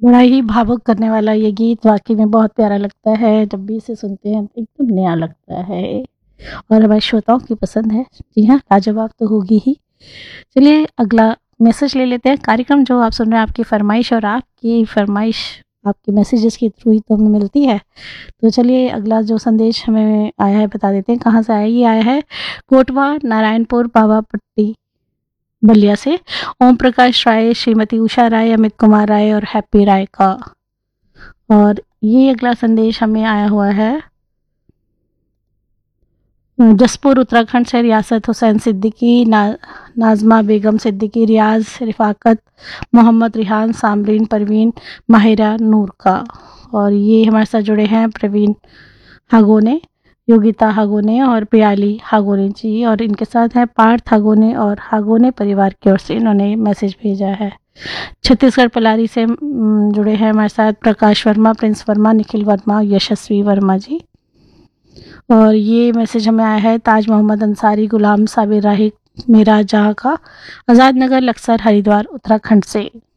बड़ा ही भावुक करने वाला ये गीत वाक़ई में बहुत प्यारा लगता है, जब भी इसे सुनते हैं तो एकदम नया लगता है और हमारे श्रोताओं की पसंद है। जी हाँ, लाजवाब तो होगी ही। चलिए अगला मैसेज ले लेते हैं। कार्यक्रम जो आप सुन रहे हैं आपकी फ़रमाइश और आपकी फ़रमाइश आपके मैसेजेस के थ्रू ही तो हमें मिलती है। तो चलिए अगला जो संदेश हमें आया है बता देते हैं कहाँ से आया है। ये आया है कोटवा नारायणपुर पावापट्टी बलिया से। ओम प्रकाश राय, श्रीमती उषा राय, अमित कुमार राय और हैप्पी राय का। और ये अगला संदेश हमें आया हुआ है जसपुर उत्तराखंड से रियासत हुसैन सिद्दीकी, नाजमा बेगम सिद्दीकी, रियाज रिफाकत, मोहम्मद रिहान, सामरीन परवीन, माहिरा नूर का। और ये हमारे साथ जुड़े हैं प्रवीण हागोने, योगिता हागोने और प्रियाली हागोने जी, और इनके साथ हैं पार्थ हागोने और हागोने परिवार की ओर से इन्होंने मैसेज भेजा है। छत्तीसगढ़ पलारी से जुड़े हैं हमारे साथ प्रकाश वर्मा, प्रिंस वर्मा, निखिल वर्मा, यशस्वी वर्मा जी। और ये मैसेज हमें आया है ताज मोहम्मद अंसारी, गुलाम साबिर राही, मेरा जहाँ का, आज़ाद नगर, लक्सर, हरिद्वार, उत्तराखंड से।